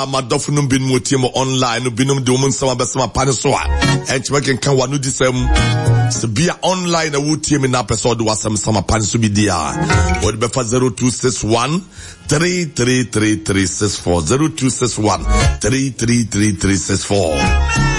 madofo no binum otie mo online no binum de mo nsama besama pane so a enchime kenkan wanu disem se bia online na wotie me na person de wasam sama pane so bi dia wo de befa 0261 333364 0261 333364